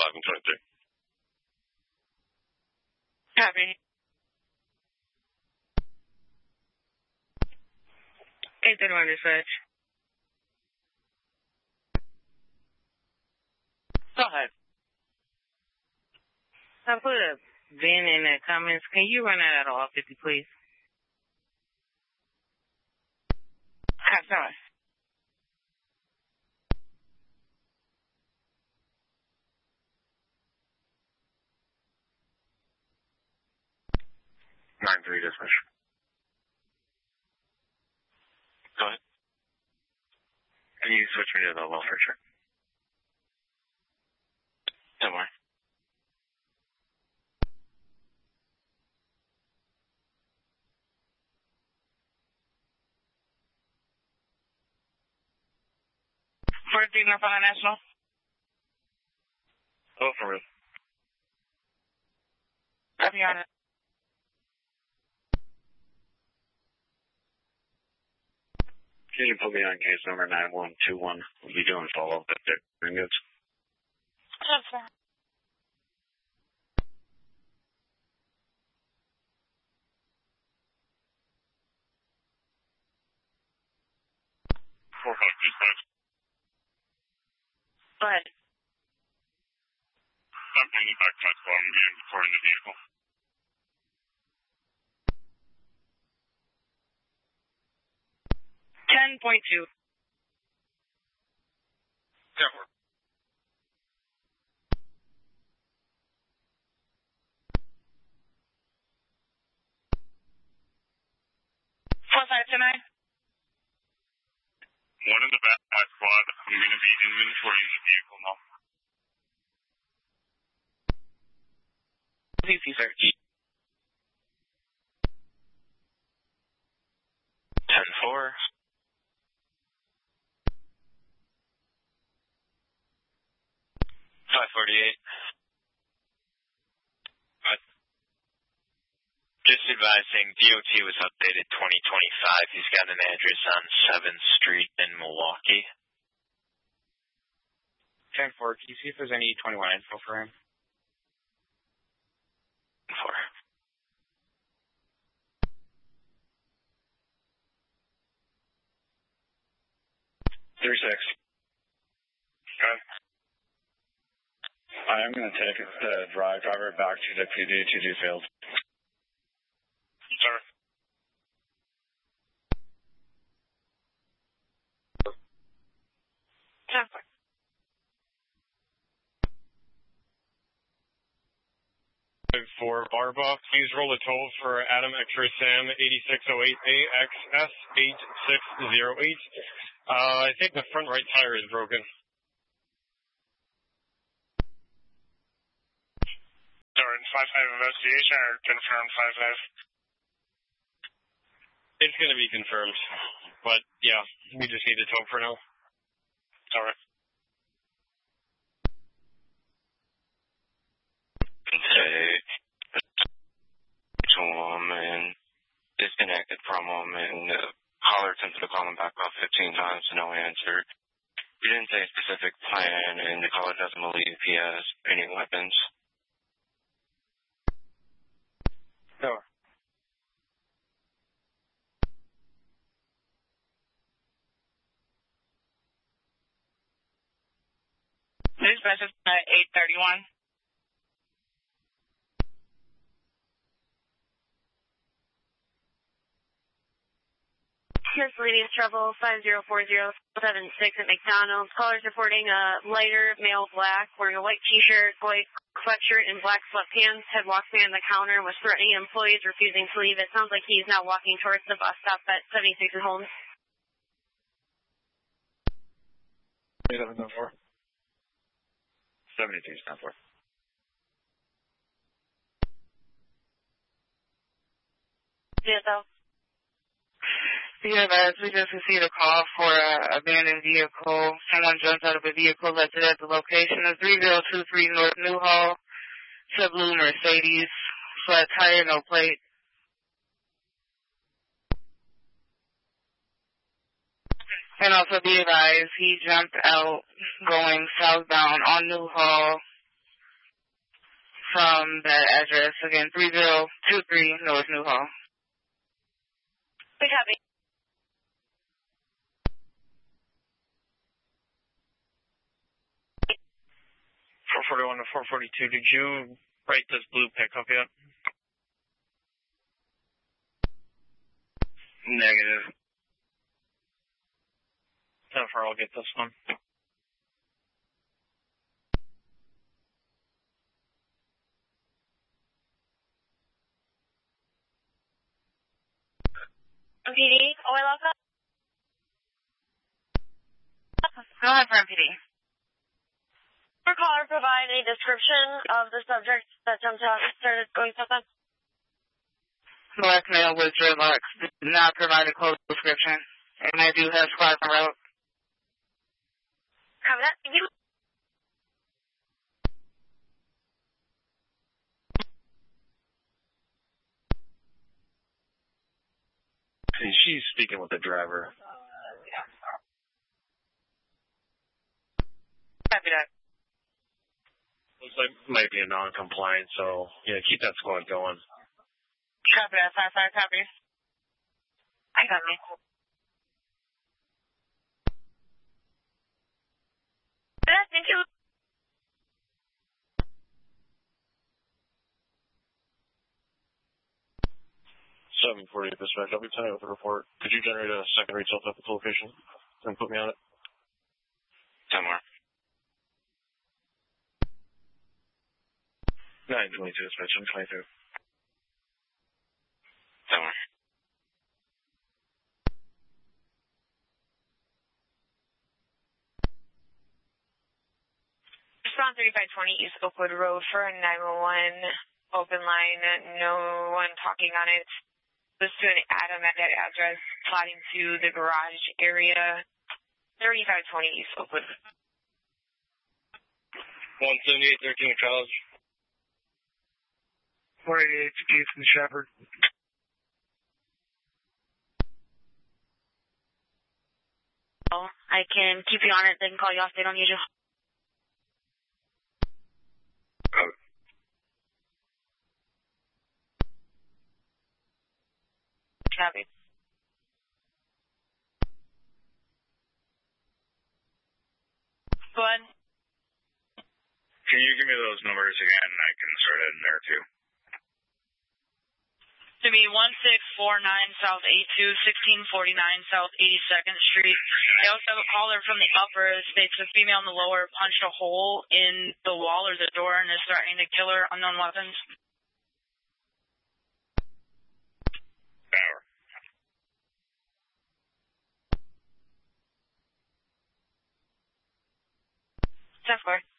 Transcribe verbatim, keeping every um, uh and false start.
eleven twenty-three. Copy. eight thirty-one dispatch. Go ahead. I put a VIN in the comments. Can you run that out of all fifty, please? Copy. nine three dispatch. Go ahead. Can you switch me to the welfare check? Don't worry. forty-three North Island National. Oh, for real. Copy on it. Can you put me on case number nine one two one? We'll be doing follow-up at there. Good. Yes, sir. four five dispatch. Go ahead. I'm pointing back past bottom again before in the vehicle. ten point two. Network. four five two nine. One in the back squad. I'm going to be inventory in the vehicle now. C C search. ten four. five forty-eight. But just advising, D O T was updated twenty twenty-five. He's got an address on seventh Street in Milwaukee. ten four, can you see if there's any twenty-one info for him? four. three six. Okay. I am going to take the drive driver back to the P D T G field. Sir. ten four. For Barba, please roll a toll for Adam X-Ray Sam eighty-six oh eight A X S eight six oh eight. Uh, I think the front right tire is broken. Sorry, five five investigation or confirm five five? It's going to be confirmed. But, yeah, we just need a tow for now. Sorry. Okay. Woman disconnected from him and uh, Holler attempted to call him back about fifteen times, no answer. He didn't say a specific plan, and the caller doesn't believe he has any weapons. Sure. Dispatch is at eight thirty-one. Miscellaneous trouble five zero four zero seven six at McDonald's. Callers reporting a lighter male black wearing a white t-shirt, white sweatshirt, and black sweatpants had walked behind the counter and was threatening employees, refusing to leave. It sounds like he's now walking towards the bus stop at seventy-six and Holmes. seven oh four. seventy-two, stand for. Yeah, though. Yeah, guys, we just received a call for an abandoned vehicle. Someone jumped out of a vehicle that's at the location of three oh two three North Newhall. It's a blue Mercedes. Flat tire, no plate. And also be advised, he jumped out going southbound on Newhall from that address. Again, three zero two three North Newhall. We copy. four forty-one to four forty-two, did you write this blue pickup yet? Negative. ten four, I'll get this one. M P D, Oilaka? Go ahead for M P D. Your caller provide a description of the subject that jumped out and started going south. Black male with dreadlocks did not provide a close description. And I do have squad en route. Copy that. Thank you. She's speaking with the driver. Copy that. Looks like might be a non-compliant, so yeah, keep that squad going. Copy that. Five five. Copy. I copy. Thank you. seven forty dispatch, I'll be sending with a report. Could you generate a secondary self-defense location and put me on it? ten more. nine twenty-two dispatch, I'm twenty-two. ten more. Respond thirty-five twenty East Oakwood Road for a nine one one open line, no one talking on it. This to an Adam at that address, plotting to the garage area, thirty-five twenty East Oakwood. one seventy-eight thirteen College. four eighty-eight Keith and Shepherd. Oh, I can keep you on it, they can call you off, they don't need you. Copy. Go ahead. Can you give me those numbers again? I can start it in there too. To be one six four nine South eighty-two, sixteen forty-nine South eighty-second Street. I also have a caller from the upper. It states a female in the lower punched a hole in the wall or the door and is threatening to kill her. Unknown weapons. Power. ten four.